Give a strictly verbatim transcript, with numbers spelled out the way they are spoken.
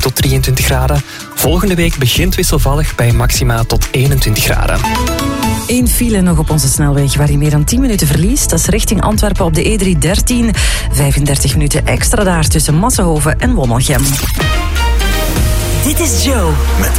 tot drieëntwintig graden. Volgende week begint wisselvallig bij maxima tot eenentwintig graden. Eén file nog op onze snelweg waar je meer dan tien minuten verliest. Dat is richting Antwerpen op de E driehonderddertien. vijfendertig minuten extra daar tussen Massenhoven en Wommelgem. Dit is Joe. Met